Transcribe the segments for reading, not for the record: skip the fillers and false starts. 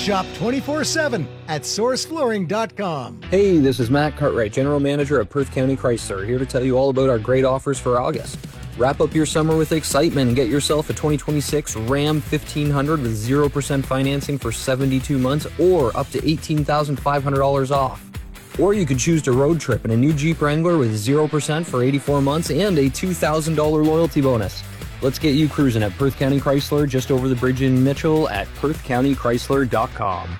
Shop 24/7 at sourceflooring.com. Hey, this is Matt Cartwright, General Manager at Perth County Chrysler, here to tell you all about our great offers for August. Wrap up your summer with excitement and get yourself a 2026 Ram 1500 with 0% financing for 72 months or up to $18,500 off. Or you could choose to road trip in a new Jeep Wrangler with 0% for 84 months and a $2,000 loyalty bonus. Let's get you cruising at Perth County Chrysler, just over the bridge in Mitchell at perthcountychrysler.com.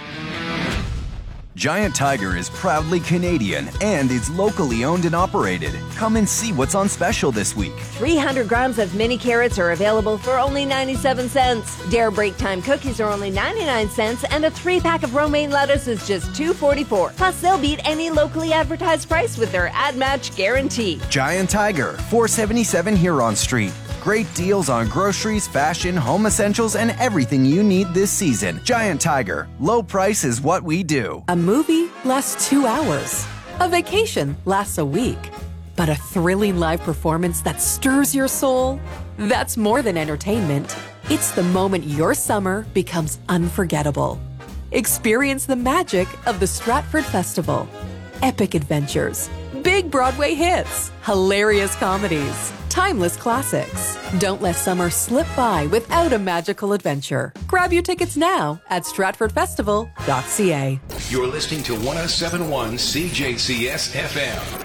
Giant Tiger is proudly Canadian and is locally owned and operated. Come and see what's on special this week. 300 grams of mini carrots are available for only 97 cents. Dare Break Time cookies are only 99 cents, and a 3-pack of romaine lettuce is just $2.44. Plus, they'll beat any locally advertised price with their ad match guarantee. Giant Tiger, 477 Huron Street. Great deals on groceries, fashion, home essentials, and everything you need this season. Giant Tiger. Low price is what we do. A movie lasts 2 hours. A vacation lasts a week. But a thrilling live performance that stirs your soul? That's more than entertainment. It's the moment your summer becomes unforgettable. Experience the magic of the Stratford Festival. Epic adventures, big Broadway hits, hilarious comedies, timeless classics. Don't let summer slip by without a magical adventure. Grab your tickets now at stratfordfestival.ca. You're listening to 107.1 CJCS FM.